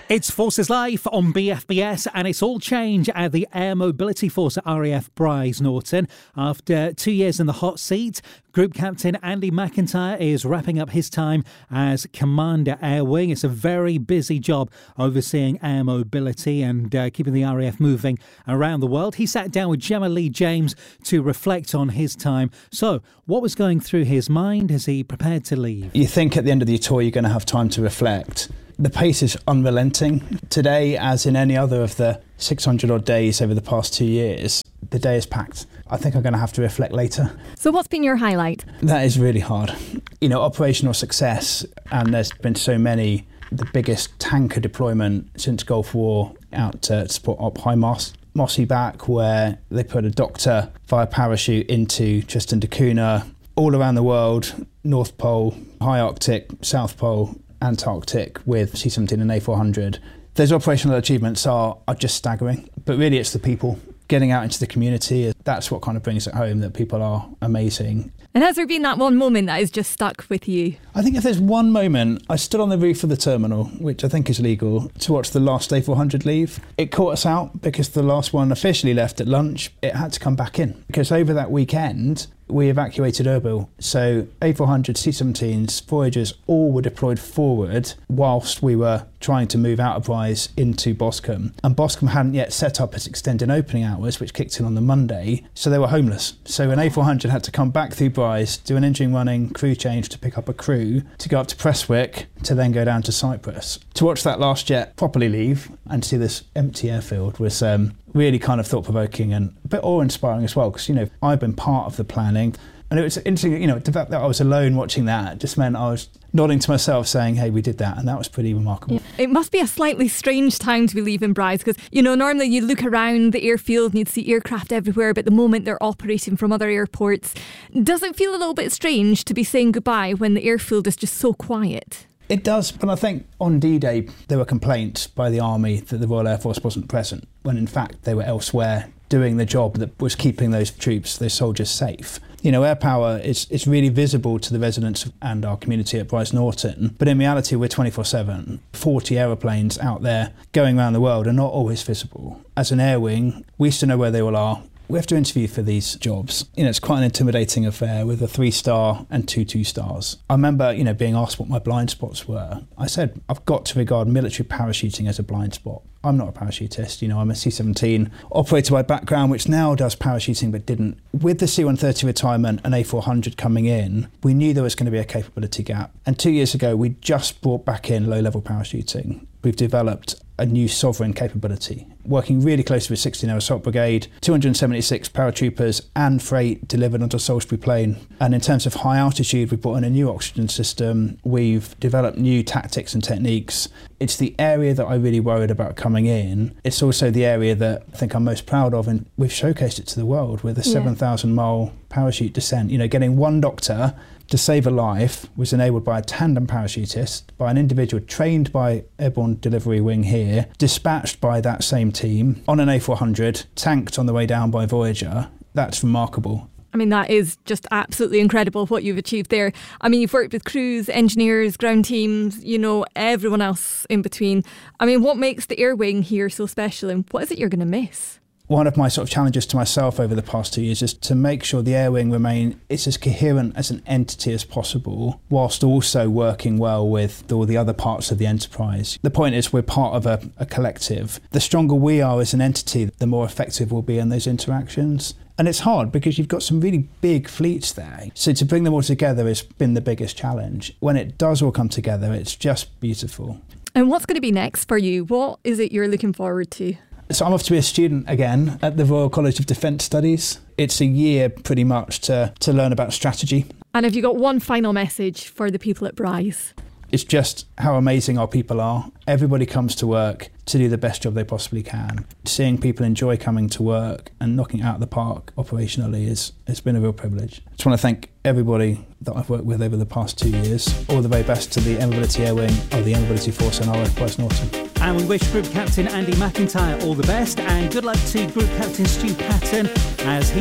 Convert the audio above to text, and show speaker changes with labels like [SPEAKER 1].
[SPEAKER 1] It's Forces Life on BFBS, and it's all change at the Air Mobility Force at RAF Bryce Norton. After 2 years in the hot seat, Group Captain Andy McIntyre is wrapping up his time as Commander Air Wing. It's a very busy job overseeing air mobility and keeping the RAF moving around the world. He sat down with Gemma Lee James to reflect on his time. So, what was going through his mind as he prepared to leave?
[SPEAKER 2] You think at the end of your tour you're going to have time to reflect. The pace is unrelenting. Today, as in any other of the 600 odd days over the past 2 years, the day is packed. I think I'm going to have to reflect later.
[SPEAKER 3] So what's been your highlight?
[SPEAKER 2] That is really hard. You know, operational success, and there's been so many. The biggest tanker deployment since Gulf War out to support Op High Mossy Back, where they put a doctor via parachute into Tristan da Cunha, all around the world, North Pole, High Arctic, South Pole, Antarctic with C-17 and A400. Those operational achievements are just staggering, but really it's the people getting out into the community. That's what kind of brings it home, that people are amazing.
[SPEAKER 3] And has there been that one moment that has just stuck with you?
[SPEAKER 2] I think if there's one moment, I stood on the roof of the terminal, which I think is legal, to watch the last A400 leave. It caught us out because the last one officially left at lunch. It had to come back in because over that weekend, we evacuated Erbil. So A400, C-17s, Voyagers all were deployed forward whilst we were trying to move out of Bryce into Boscombe. And Boscombe hadn't yet set up its extended opening hours, which kicked in on the Monday, so they were homeless. So an A400 had to come back through Bryce, do an engine running crew change to pick up a crew, to go up to Prestwick, to then go down to Cyprus. To watch that last jet properly leave and see this empty airfield was really kind of thought-provoking and a bit awe-inspiring as well, because, you know, I've been part of the planning. And it was interesting, you know, the fact that I was alone watching that just meant I was nodding to myself saying, hey, we did that. And that was pretty remarkable.
[SPEAKER 3] Yeah. It must be a slightly strange time to be leaving Bryce because, you know, normally you look around the airfield and you'd see aircraft everywhere, but the moment they're operating from other airports, does it feel a little bit strange to be saying goodbye when the airfield is just so quiet?
[SPEAKER 2] It does, but I think on D-Day there were complaints by the Army that the Royal Air Force wasn't present, when in fact they were elsewhere doing the job that was keeping those troops, those soldiers safe. You know, air power is really visible to the residents and our community at Bryce Norton, but in reality we're 24/7. 40 aeroplanes out there going around the world are not always visible. As an air wing, we still know where they all are. We have to interview for these jobs. You know, it's quite an intimidating affair with a 3-star and 2 2-stars. I remember, you know, being asked what my blind spots were. I said, I've got to regard military parachuting as a blind spot. I'm not a parachutist, you know, I'm a C-17 operator by background, which now does parachuting but didn't. With the C-130 retirement and A400 coming in, we knew there was going to be a capability gap. And 2 years ago, we just brought back in low-level parachuting. We've developed a new sovereign capability, working really closely with 16 Air Assault Brigade, 276 paratroopers and freight delivered onto a Salisbury plane. And in terms of high altitude, we've brought in a new oxygen system. We've developed new tactics and techniques. It's the area that I really worried about coming in. It's also the area that I think I'm most proud of, and we've showcased it to the world with a 7,000-mile parachute descent. You know, getting one doctor to save a life was enabled by a tandem parachutist, by an individual trained by Airborne Delivery Wing here, dispatched by that same team on an A400, tanked on the way down by Voyager. That's remarkable.
[SPEAKER 3] I mean, that is just absolutely incredible what you've achieved there. I mean, you've worked with crews, engineers, ground teams, you know, everyone else in between. I mean, what makes the Air Wing here so special, and what is it you're going to miss?
[SPEAKER 2] One of my sort of challenges to myself over the past 2 years is to make sure the Air Wing is as coherent as an entity as possible, whilst also working well with all the other parts of the enterprise. The point is we're part of a collective. The stronger we are as an entity, the more effective we'll be in those interactions. And it's hard because you've got some really big fleets there. So to bring them all together has been the biggest challenge. When it does all come together, it's just beautiful.
[SPEAKER 3] And what's going to be next for you? What is it you're looking forward to?
[SPEAKER 2] So I'm off to be a student again at the Royal College of Defence Studies. It's a year pretty much to learn about strategy.
[SPEAKER 3] And have you got one final message for the people at Bryce?
[SPEAKER 2] It's just how amazing our people are. Everybody comes to work to do the best job they possibly can. Seeing people enjoy coming to work and knocking it out of the park operationally it's been a real privilege. I just want to thank everybody that I've worked with over the past 2 years. All the very best to the Air Mobility Air Wing of the Air Mobility Force and RAF Bryce Norton.
[SPEAKER 1] And we wish Group Captain Andy McIntyre all the best, and good luck to Group Captain Stu Patton as he